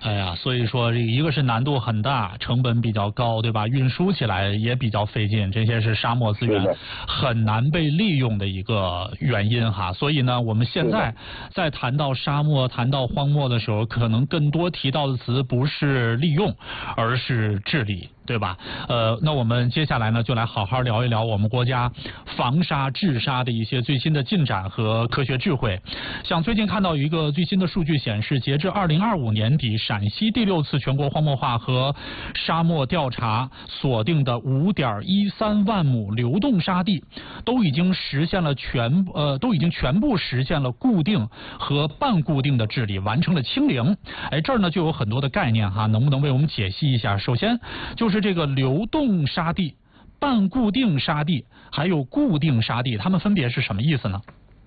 哎呀，所以说这一个是难度很大，成本比较高，对吧？运输起来也比较费劲，这些是沙漠资源很难被利用的一个原因哈。所以呢，我们现在在谈到沙漠、谈到荒漠的时候，可能更多提到的词不是利用，而是治理。对吧？那我们接下来呢，就来好好聊一聊我们国家防沙治沙的一些最新的进展和科学智慧。像最近看到一个最新的数据显示，截至2025年底，陕西第6次全国荒漠化和沙漠调查锁定的5.13万亩流动沙地，都已经全部实现了固定和半固定的治理，完成了清零。哎，这儿呢就有很多的概念哈，能不能为我们解析一下？首先就是这个流动沙地、半固定沙地还有固定沙地，它们分别是什么意思呢？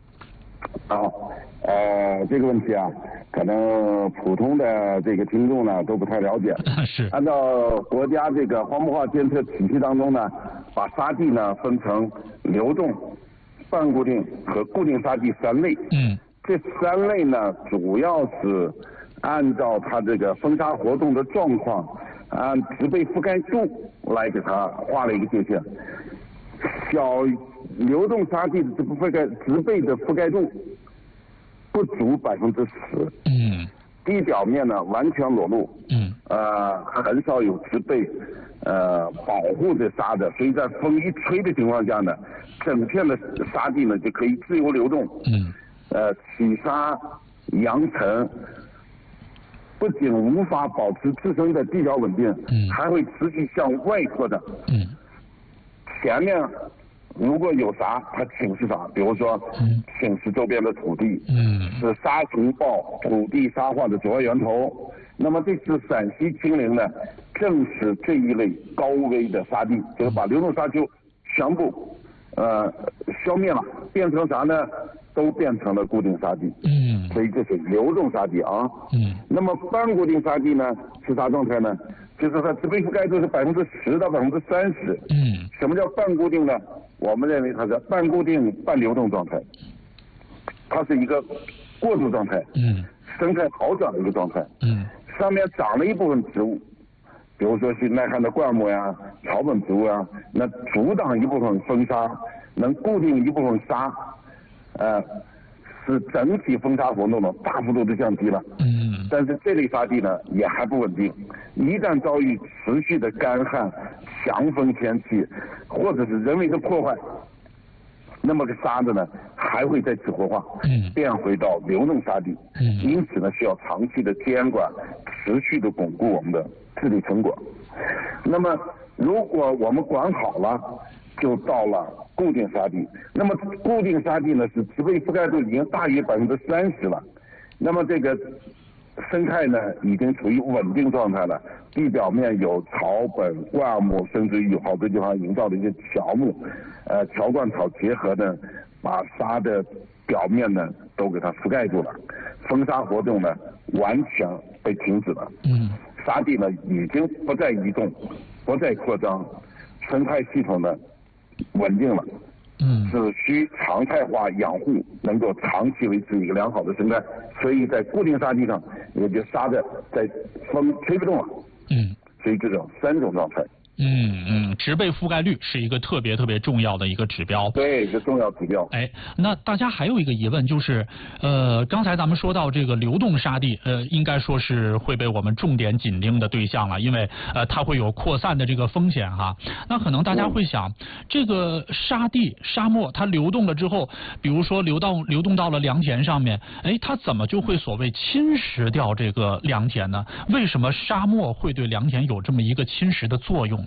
这个问题啊，可能普通的这个听众呢都不太了解。 是。 按照国家这个荒漠化监测体系当中呢，把沙地呢分成流动、半固定和固定沙地3类。这3类呢，主要是按照它这个风沙活动的状况，按植被覆盖度来给它画了一个界限。小流动沙地的植被的覆盖度不足10%。地表面呢完全裸露。很少有植被保护这沙的，所以在风一吹的情况下呢，整片的沙地呢就可以自由流动。起沙扬尘，不仅无法保持自身的地表稳定，还会持续向外扩展。前面如果有沙，它侵蚀啥？比如说侵蚀周边的土地，是沙尘暴、土地沙化的主要源头。那么这次陕西清零呢，正是这一类高危的沙地，就是把流动沙丘全部消灭了，变成啥呢？都变成了固定沙地。所以这是流动沙地啊。那么半固定沙地呢是啥状态呢？就是它植被覆盖度是10%到30%。什么叫半固定呢？我们认为它是半固定半流动状态，它是一个过渡状态。生态好转的一个状态。上面长了一部分植物，比如说是耐旱的灌木呀、草本植物呀，那阻挡一部分风沙，能固定一部分沙，使整体风沙活动呢大幅度的降低了。但是这类沙地呢也还不稳定，一旦遭遇持续的干旱、强风天气，或者是人为的破坏，那么个沙子呢还会再次活化，变回到流动沙地。因此呢需要长期的监管，持续的巩固我们的治理成果。那么如果我们管好了，就到了固定沙地。那么固定沙地呢是植被覆盖度已经大于30%了，那么这个生态呢已经处于稳定状态了，地表面有草本、灌木，甚至于有好多地方营造的一些乔木，乔灌草结合呢，把沙的表面呢都给它覆盖住了，风沙活动呢完全被停止了。沙地呢已经不再移动，不再扩张，生态系统呢稳定了。只需常态化养护，能够长期维持一个良好的生态。所以在固定沙地上，也就沙子在风吹不动了。所以这种3种状态。 植被覆盖率是一个特别重要的一个指标。 对，是重要指标。 那大家还有一个疑问就是，刚才咱们说到这个流动沙地，应该说是会被我们重点紧盯的对象了，因为它会有扩散的这个风险哈。那可能大家会想，这个沙地、沙漠它流动了之后，比如说流动到了良田上面，它怎么就会所谓侵蚀掉这个良田呢？为什么沙漠会对良田有这么一个侵蚀的作用呢？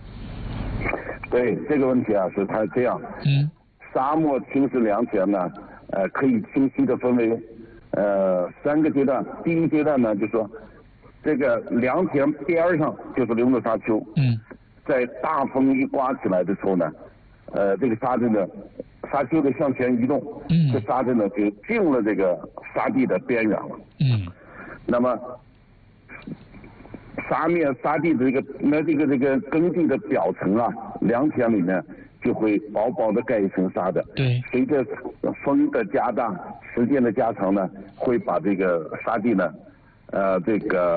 对这个问题啊，是它这样。沙漠侵蚀良田呢，可以清晰的分为3个阶段。第一阶段呢，就是说这个良田边上就是流动沙丘。在大风一刮起来的时候呢，这个沙子呢，沙丘的向前移动，这沙子呢就进了这个沙地的边缘了。那么沙地的这个耕地的表层啊，良田里面就会薄薄的盖一层沙的。随着风的加大，时间的加长呢，会把这个沙地呢，这个